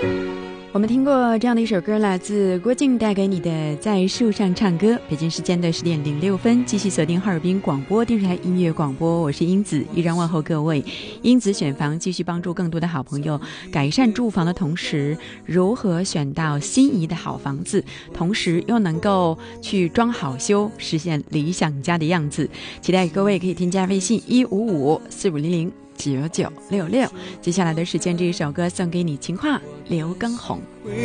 我们听过这样的一首歌，来自郭靖带给你的《在树上唱歌》。北京时间的10点06分，继续锁定哈尔滨广播电视台音乐广播，我是英子，依然问候各位。英子选房继续帮助更多的好朋友改善住房的同时，如何选到心仪的好房子，同时又能够去装好修，实现理想家的样子。期待各位可以添加微信15545009966。接下来的时间，这一首歌送给你，情话刘畊宏。